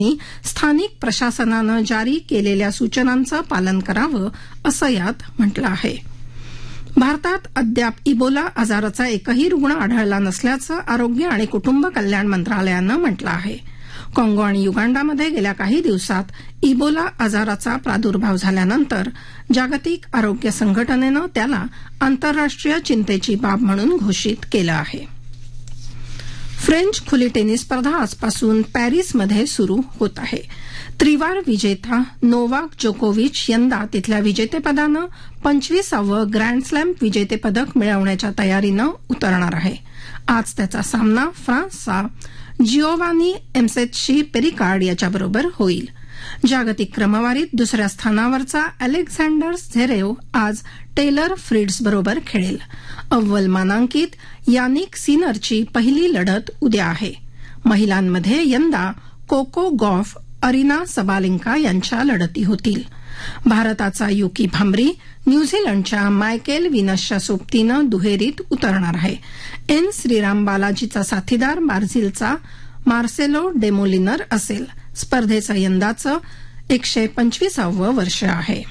स्थानिक प्रशासनानं जारी केलेल्या सूचनांचं पालन करावं असं यात म्हटलं आहे. भारतात अद्याप इबोला आजाराचा एकही रुग्ण आढळला नसल्याचं आरोग्य आणि कुटुंब कल्याण मंत्रालयानं म्हटलं आहे. काँगो आणि युगांडामध्ये गेल्या काही दिवसात इबोला आजाराचा प्रादुर्भाव झाल्यानंतर जागतिक आरोग्य संघटनेनं त्याला आंतरराष्ट्रीय चिंतेची बाब म्हणून घोषित केलं आहे. फ्रेंच खुली टेनिस स्पर्धा आजपासून पॅरिसमध्ये सुरू होत आहे. त्रिवार विजेता नोवाक जोकोविच यंदा तिथल्या विजेतेपदानं 25वे ग्रँड स्लॅम विजेतेपदक मिळवण्याच्या तयारीनं उतरणार आहे. आज त्याचा सामना फ्रान्सचा जिओवानी एम्सेटशी पेरिकार्ड याच्याबरोबर होईल. जागतिक क्रमवारीत दुसऱ्या स्थानावरचा अलेक्झांडर झेरेव आज टेलर फ्रिट्झ बरोबर खेळेल. अव्वल मानांकित यानिक सिनरची पहिली लढत उद्या आहे. महिलांमध्ये यंदा कोको गॉफ अरिना सबालेंका यांच्या लढती होतील. भारताचा युकी भांबरी न्यूझीलंडच्या मायकेल विनसच्या सोबतीनं दुहेरीत उतरणार आहे. एन श्रीराम बालाजीचा साथीदार ब्राझीलचा मार्सेलो डेमोलिनर असेल. स्पर्धेचं यंदाचं 125वं वर्ष आहे.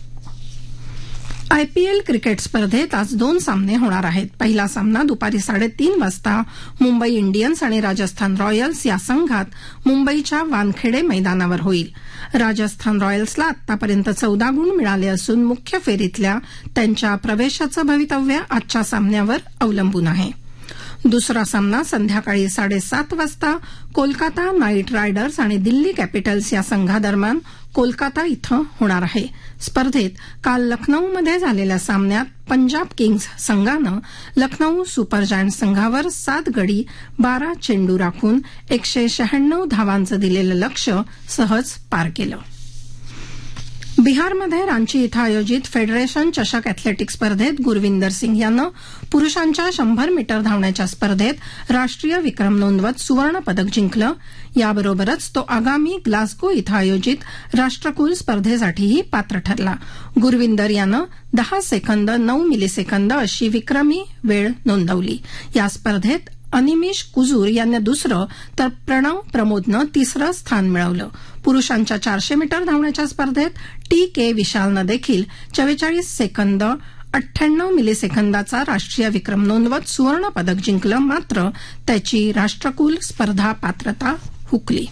आयपीएल क्रिकेट स्पर्धेत आज 2 सामने होणार आहेत. पहिला सामना दुपारी 3:30 वाजता मुंबई इंडियन्स आणि राजस्थान रॉयल्स या संघात मुंबईच्या वानखेडे मैदानावर होईल. राजस्थान रॉयल्सला आतापर्यंत 14 गुण मिळाले असून मुख्य फेरीतल्या त्यांच्या प्रवेशाचं भवितव्य आजच्या सामन्यावर अवलंबून आहे. दुसरा सामना संध्याकाळी 7:30 वाजता कोलकाता नाईट रायडर्स आणि दिल्ली कॅपिटल्स या संघादरम्यान कोलकाता इथं होणार आहे. स्पर्धेत काल लखनौमध्ये झालेल्या सामन्यात पंजाब किंग्ज संघानं लखनौ सुपर जायंट्स संघावर 7 गडी 12 चेंडू राखून 196 धावांचं दिलेलं लक्ष्य सहज पार केलं. बिहारमध्ये रांची इथं आयोजित फेडरेशन चषक अॅथलेटिक्स स्पर्धेत गुरविंदर सिंग यानं पुरुषांच्या 100 मीटर धावण्याच्या स्पर्धेत राष्ट्रीय विक्रम नोंदवत सुवर्ण पदक जिंकलं. याबरोबरच तो आगामी ग्लासगो इथं आयोजित राष्ट्रकुल स्पर्धेसाठीही पात्र ठरला. गुरविंदर यानं 10 सेकंद 9 मिलीसेकंद अशी विक्रमी वेळ नोंदवली. या स्पर्धेत अनिमिश कुजूर यानं दुसरं तर प्रणव प्रमोदनं तिसरं स्थान मिळवलं. पुरुषांच्या 400 मीटर धावण्याच्या स्पर्धेत टी.के. विशालनं देखील 44 सेकंद 98 मिलीसेकंदाचा राष्ट्रीय विक्रम नोंदवत सुवर्ण पदक जिंकलं. मात्र त्याची राष्ट्रकुल स्पर्धा पात्रता हुकली.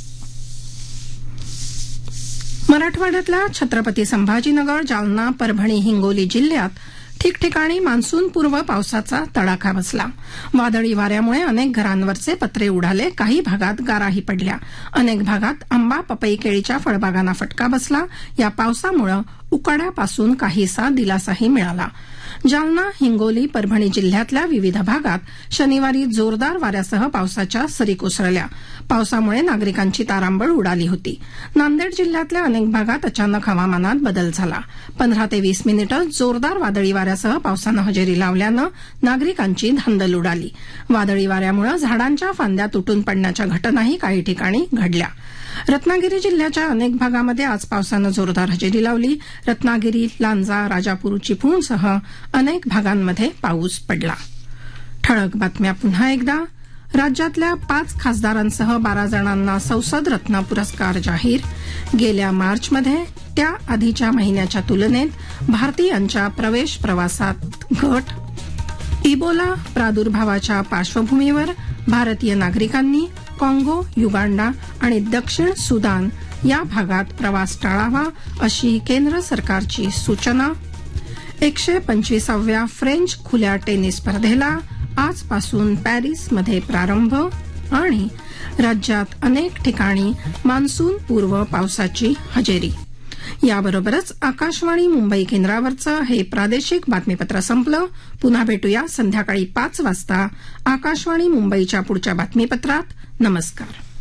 मराठवाड्यातल्या छत्रपती संभाजीनगर, जालना, परभणी, हिंगोली जिल्ह्यात ठिकठिकाणी मान्सूनपूर्व पावसाचा तडाखा बसला. वादळी वाऱ्यामुळे अनेक घरांवरचे पत्रे उडाले. काही भागात गाराही पडल्या. अनेक भागात आंबा, पपई, केळीच्या फळबागांना फटका बसला. या पावसामुळे उकाड्यापासून काहीसा दिलासाही मिळाला. जालना, हिंगोली, परभणी जिल्ह्यातल्या विविध भागात शनिवारी जोरदार वाऱ्यासह पावसाच्या सरी कोसळल्या. पावसामुळे नागरिकांची तारांबळ उडाली होती. नांदेड जिल्ह्यातल्या अनेक भागात अचानक हवामानात बदल झाला. 15 ते 20 मिनिटं जोरदार वादळी वाऱ्यासह पावसानं हजेरी लावल्यानं नागरिकांची धांदल उडाली. वादळी वाऱ्यामुळे झाडांच्या फांद्या तुटून पडण्याच्या घटनाही काही ठिकाणी घडल्या. रत्नागिरी जिल्ह्याच्या अनेक भागामध्ये आज पावसानं जोरदार हजेरी लावली. रत्नागिरी, लांजा, राजापूर, चिपळूणसह अनेक भागांमध्ये पाऊस पडला. ठळक बातम्या पुन्हा एकदा. राज्यातल्या 5 खासदारांसह 12 जणांना संसद रत्न पुरस्कार जाहीर. गेल्या मार्चमध्ये त्या आधीच्या महिन्याच्या तुलनेत भारतीयांच्या प्रवेश प्रवासात घट. इबोला प्रादुर्भावाच्या पार्श्वभूमीवर भारतीय नागरिकांनी काँगो, युगांडा आणि दक्षिण सुदान या भागात प्रवास टाळावा अशी केंद्र सरकारची सूचना. 125व्या फ्रेंच खुल्या टेनिस स्पर्धेला आजपासून पॅरिसमध्ये प्रारंभ. आणि राज्यात अनेक ठिकाणी मान्सूनपूर्व पावसाची हजेरी. याबरोबरच आकाशवाणी मुंबई केंद्रावरचं हे प्रादेशिक बातमीपत्र संपलं. पुन्हा भेटूया संध्याकाळी 5 वाजता आकाशवाणी मुंबईच्या पुढच्या बातमीपत्रात. नमस्कार.